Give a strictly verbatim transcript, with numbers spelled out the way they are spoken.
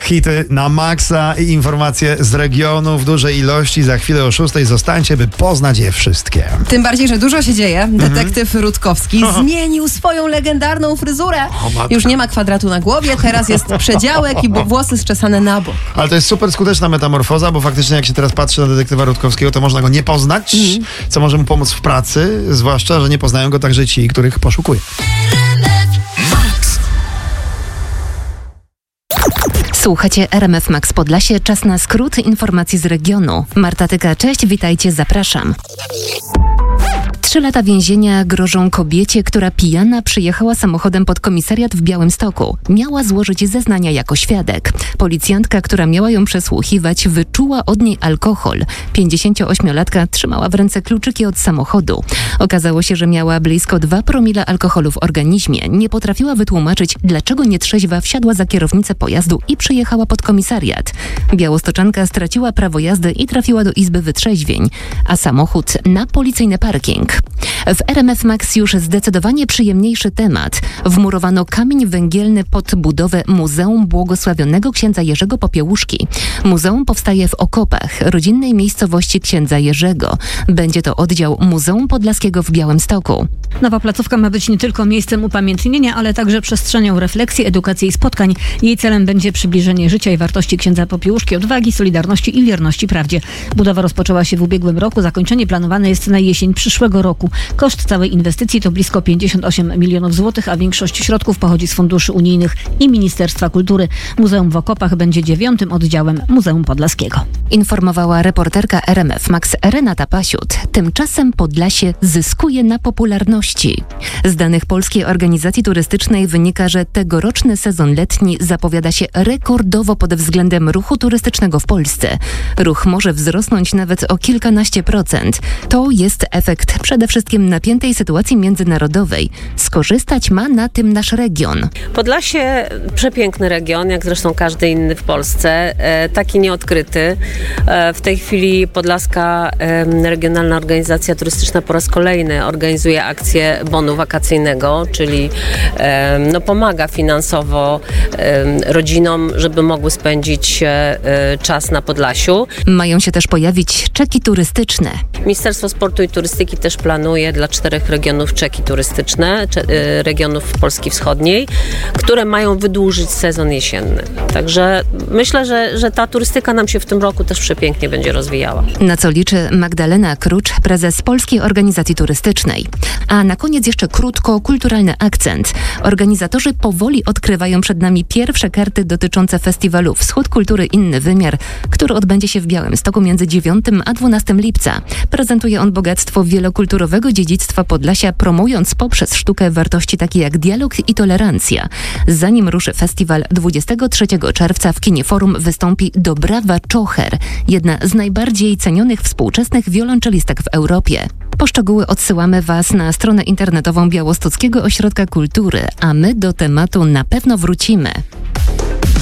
Hity na maksa i informacje z regionu w dużej ilości. Za chwilę o szóstej zostańcie, by poznać je wszystkie. Tym bardziej, że dużo się dzieje. Detektyw Rutkowski zmienił swoją legendarną fryzurę. Już nie ma kwadratu na głowie, teraz jest przedziałek i włosy zczesane na bok. Ale to jest super skuteczna metamorfoza, bo faktycznie jak się teraz patrzy na detektywa Rutkowskiego, to można go nie poznać, mm. co może mu pomóc w pracy, zwłaszcza, że nie poznają go także ci, których poszukuje. Słuchacie R M F Max Podlasie. Czas na skrót informacji z regionu. Marta Tyka, cześć, witajcie, zapraszam. Trzy lata więzienia grożą kobiecie, która pijana przyjechała samochodem pod komisariat w Białymstoku. Miała złożyć zeznania jako świadek. Policjantka, która miała ją przesłuchiwać, wyczuła od niej alkohol. pięćdziesięcioośmiolatka trzymała w ręce kluczyki od samochodu. Okazało się, że miała blisko dwa promile alkoholu w organizmie. Nie potrafiła wytłumaczyć, dlaczego nietrzeźwa wsiadła za kierownicę pojazdu i przyjechała pod komisariat. Białostoczanka straciła prawo jazdy i trafiła do izby wytrzeźwień, a samochód na policyjny parking. W R M F Max już zdecydowanie przyjemniejszy temat. Wmurowano kamień węgielny pod budowę Muzeum Błogosławionego Księdza Jerzego Popiełuszki. Muzeum powstaje w Okopach, rodzinnej miejscowości księdza Jerzego. Będzie to oddział Muzeum Podlaskiego w Białymstoku. Nowa placówka ma być nie tylko miejscem upamiętnienia, ale także przestrzenią refleksji, edukacji i spotkań. Jej celem będzie przybliżenie życia i wartości księdza Popiełuszki, odwagi, solidarności i wierności prawdzie. Budowa rozpoczęła się w ubiegłym roku, zakończenie planowane jest na jesień przyszłego roku. Koszt całej inwestycji to blisko pięćdziesiąt osiem milionów złotych, a większość środków pochodzi z funduszy unijnych i Ministerstwa Kultury. Muzeum w Okopach będzie dziewiątym oddziałem Muzeum Podlaskiego. Informowała reporterka R M F Max Renata Pasiut. Tymczasem Podlasie zyskuje na popularności. Z danych Polskiej Organizacji Turystycznej wynika, że tegoroczny sezon letni zapowiada się rekordowo pod względem ruchu turystycznego w Polsce. Ruch może wzrosnąć nawet o kilkanaście procent. To jest efekt przede wszystkim napiętej sytuacji międzynarodowej. Skorzystać ma na tym nasz region. Podlasie przepiękny region, jak zresztą każdy inny w Polsce, e, taki nieodkryty. E, w tej chwili Podlaska e, Regionalna Organizacja Turystyczna po raz kolejny organizuje akcję bonu wakacyjnego, czyli e, no, pomaga finansowo e, rodzinom, żeby mogły spędzić e, czas na Podlasiu. Mają się też pojawić czeki turystyczne. Ministerstwo Sportu i Turystyki też planuje dla czterech regionów czeki turystyczne, cze, y, regionów Polski Wschodniej, które mają wydłużyć sezon jesienny. Także myślę, że, że ta turystyka nam się w tym roku też przepięknie będzie rozwijała. Na co liczy Magdalena Krucz, prezes Polskiej Organizacji Turystycznej. A na koniec jeszcze krótko kulturalny akcent. Organizatorzy powoli odkrywają przed nami pierwsze karty dotyczące festiwalu Wschód Kultury Inny Wymiar, który odbędzie się w Białymstoku między dziewiątego a dwunastego lipca. Prezentuje on bogactwo wielokulturowego dziedzictwa Podlasia, promując poprzez sztukę wartości takie jak dialog i tolerancja. Zanim ruszy festiwal, dwudziestego trzeciego czerwca w kinie Forum wystąpi Dobrawa Czocher, jedna z najbardziej cenionych współczesnych wiolonczelistek w Europie. Po szczegóły odsyłamy Was na stronę internetową Białostockiego Ośrodka Kultury, a my do tematu na pewno wrócimy.